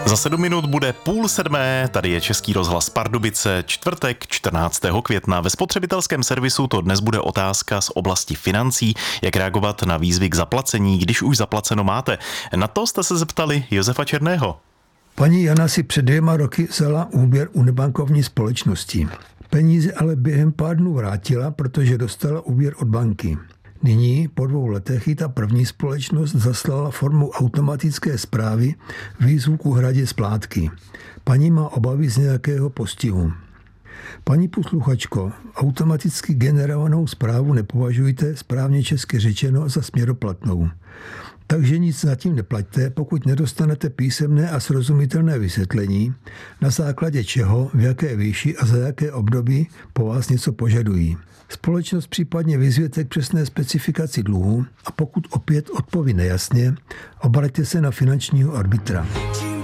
Za 7 minut bude 6:30, tady je Český rozhlas Pardubice, čtvrtek 14. května. Ve spotřebitelském servisu to dnes bude otázka z oblasti financí, jak reagovat na výzvy k zaplacení, když už zaplaceno máte. Na to jste se zeptali Josefa Černého. Paní Jana si před 2 roky vzala úvěr u nebankovní společnosti. Peníze ale během pár dnů vrátila, protože dostala úvěr od banky. Nyní, po 2 letech, ji ta první společnost zaslala formou automatické zprávy výzvu k úhradě splátky. Paní má obavy z nějakého postihu. Paní posluchačko, automaticky generovanou zprávu nepovažujte, správně česky řečeno, za směroplatnou. Takže nic zatím neplaťte, pokud nedostanete písemné a srozumitelné vysvětlení, na základě čeho, v jaké výši a za jaké období po vás něco požadují. Společnost případně vyzvěte k přesné specifikaci dluhu a pokud opět odpoví nejasně, obraťte se na finančního arbitra.